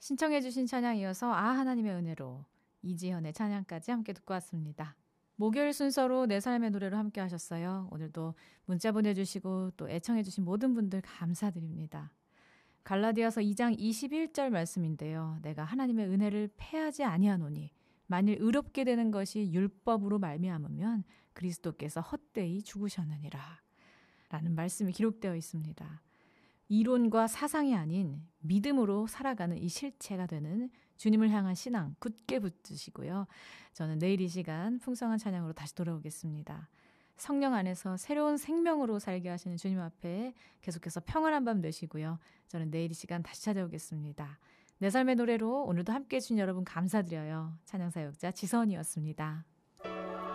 신청해 주신 찬양 이어서 하나님의 은혜로 이지현의 찬양까지 함께 듣고 왔습니다. 목요일 순서로 내 삶의 노래로 함께 하셨어요. 오늘도 문자 보내주시고 또 애청해 주신 모든 분들 감사드립니다. 갈라디아서 2장 21절 말씀인데요. 내가 하나님의 은혜를 패하지 아니하노니 만일 의롭게 되는 것이 율법으로 말미암으면 그리스도께서 헛되이 죽으셨느니라 라는 말씀이 기록되어 있습니다. 이론과 사상이 아닌 믿음으로 살아가는 이 실체가 되는 주님을 향한 신앙 굳게 붙드시고요. 저는 내일 이 시간 풍성한 찬양으로 다시 돌아오겠습니다. 성령 안에서 새로운 생명으로 살게 하시는 주님 앞에 계속해서 평안한 밤 되시고요. 저는 내일 이 시간 다시 찾아오겠습니다. 내 삶의 노래로 오늘도 함께해 주신 여러분 감사드려요. 찬양사역자 지선이었습니다.